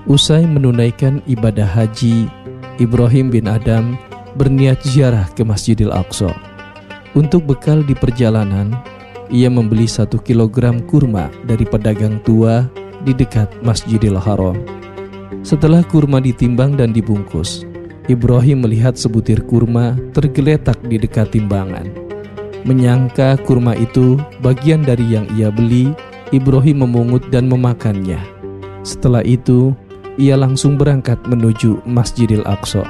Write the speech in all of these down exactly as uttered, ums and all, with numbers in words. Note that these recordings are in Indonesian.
Usai menunaikan ibadah haji, Ibrahim bin Adham berniat ziarah ke Masjidil Aqsa. Untuk bekal di perjalanan, ia membeli satu kilogram kurma dari pedagang tua di dekat Masjidil Haram. Setelah kurma ditimbang dan dibungkus, Ibrahim melihat sebutir kurma tergeletak di dekat timbangan. Menyangka kurma itu bagian dari yang ia beli, Ibrahim memungut dan memakannya. Setelah itu, ia langsung berangkat menuju Masjidil Aqsa.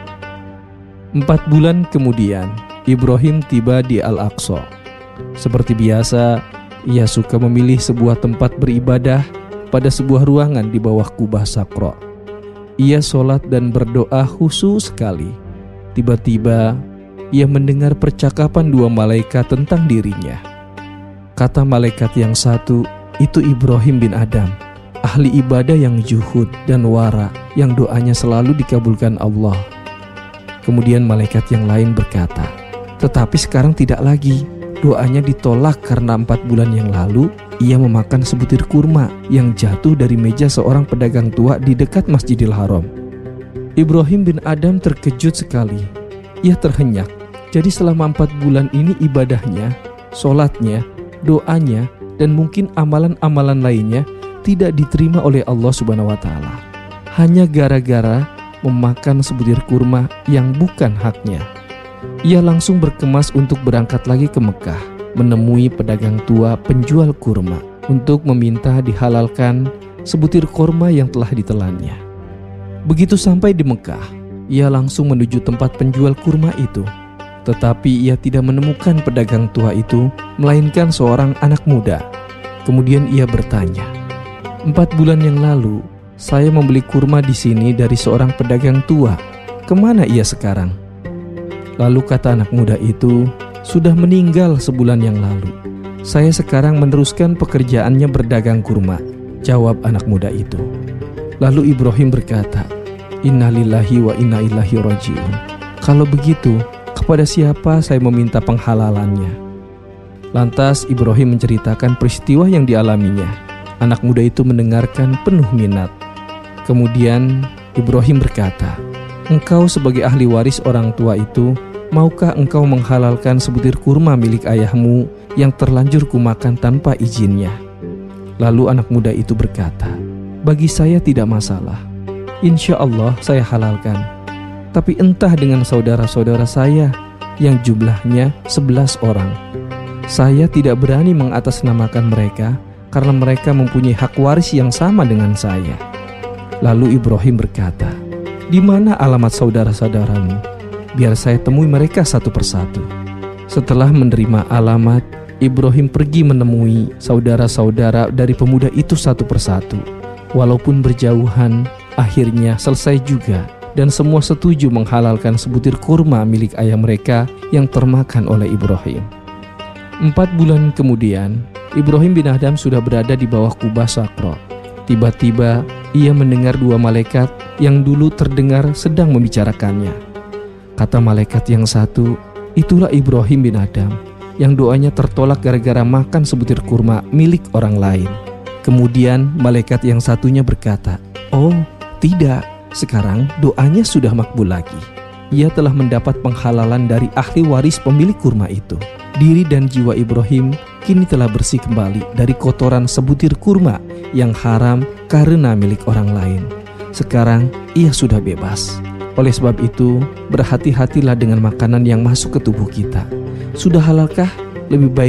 Empat bulan kemudian, Ibrahim tiba di Al-Aqsa. Seperti biasa, ia suka memilih sebuah tempat beribadah pada sebuah ruangan di bawah kubah Sakra. Ia sholat dan berdoa khusyuk sekali. Tiba-tiba, ia mendengar percakapan dua malaikat tentang dirinya. Kata malaikat yang satu, itu Ibrahim bin Adham, ahli ibadah yang zuhud dan wara, yang doanya selalu dikabulkan Allah. Kemudian malaikat yang lain berkata, tetapi sekarang tidak lagi. Doanya ditolak karena empat bulan yang lalu ia memakan sebutir kurma yang jatuh dari meja seorang pedagang tua di dekat Masjidil Haram. Ibrahim bin Adham terkejut sekali. Ia terhenyak. Jadi selama empat bulan ini ibadahnya, sholatnya, doanya, dan mungkin amalan-amalan lainnya tidak diterima oleh Allah Subhanahu wa Ta'ala, hanya gara-gara memakan sebutir kurma yang bukan haknya. Ia langsung berkemas untuk berangkat lagi ke Mekah, menemui pedagang tua penjual kurma untuk meminta dihalalkan sebutir kurma yang telah ditelannya. Begitu sampai di Mekah, ia langsung menuju tempat penjual kurma itu. Tetapi ia tidak menemukan pedagang tua itu, melainkan seorang anak muda. Kemudian ia bertanya, Empat bulan yang lalu, saya membeli kurma di sini dari seorang pedagang tua. Kemana ia sekarang? Lalu kata anak muda itu, sudah meninggal sebulan yang lalu. Saya sekarang meneruskan pekerjaannya berdagang kurma, jawab anak muda itu. Lalu Ibrahim berkata, Inna lillahi wa inna ilaihi raji'un. Kalau begitu, kepada siapa saya meminta penghalalannya? Lantas Ibrahim menceritakan peristiwa yang dialaminya. Anak muda itu mendengarkan penuh minat. Kemudian Ibrahim berkata, engkau sebagai ahli waris orang tua itu, maukah engkau menghalalkan sebutir kurma milik ayahmu yang terlanjur kumakan tanpa izinnya? Lalu anak muda itu berkata, bagi saya tidak masalah. Insya Allah saya halalkan. Tapi entah dengan saudara-saudara saya yang jumlahnya sebelas orang. Saya tidak berani mengatasnamakan mereka karena mereka mempunyai hak waris yang sama dengan saya. Lalu Ibrahim berkata, di mana alamat saudara-saudaramu? Biar saya temui mereka satu persatu. Setelah menerima alamat, Ibrahim pergi menemui saudara-saudara dari pemuda itu satu persatu. Walaupun berjauhan, akhirnya selesai juga, dan semua setuju menghalalkan sebutir kurma milik ayah mereka yang termakan oleh Ibrahim. Empat bulan kemudian, Ibrahim bin Adham sudah berada di bawah kubah Sakra. Tiba-tiba ia mendengar dua malaikat yang dulu terdengar sedang membicarakannya. Kata malaikat yang satu, itulah Ibrahim bin Adham yang doanya tertolak gara-gara makan sebutir kurma milik orang lain. Kemudian malaikat yang satunya berkata, oh tidak, sekarang doanya sudah makbul lagi. Ia telah mendapat penghalalan dari ahli waris pemilik kurma itu. Diri dan jiwa Ibrahim kini telah bersih kembali dari kotoran sebutir kurma yang haram karena milik orang lain. Sekarang ia sudah bebas. Oleh sebab itu, berhati-hatilah dengan makanan yang masuk ke tubuh kita. Sudah halalkah? Lebih baik